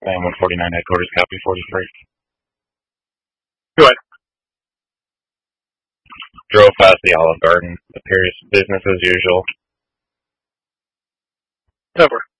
And 149 headquarters, copy 43. Go ahead. Drove past the Olive Garden. Appears business as usual. Over.